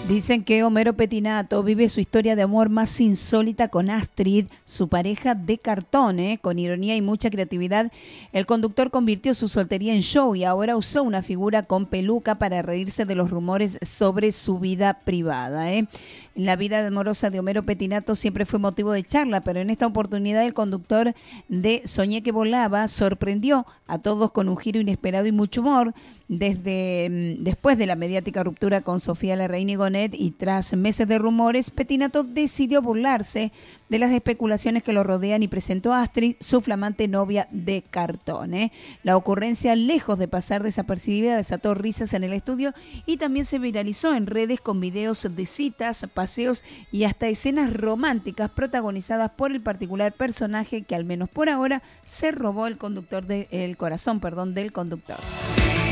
Dicen que Homero Pettinato vive su historia de amor más insólita con Astrid, su pareja de cartón. Con ironía y mucha creatividad, el conductor convirtió su soltería en show y ahora usó una figura con peluca para reírse de los rumores sobre su vida privada. La vida amorosa de Homero Pettinato siempre fue motivo de charla, pero en esta oportunidad el conductor de Soñé que volaba sorprendió a todos con un giro inesperado y mucho humor. Después de la mediática ruptura con Sofía Larraín y Gonet y tras meses de rumores, Pettinato decidió burlarse de las especulaciones que lo rodean y presentó a Astrid, su flamante novia de cartón. La ocurrencia, lejos de pasar desapercibida, desató risas en el estudio y también se viralizó en redes con videos de citas, paseos y hasta escenas románticas protagonizadas por el particular personaje que, al menos por ahora, se robó el corazón del conductor.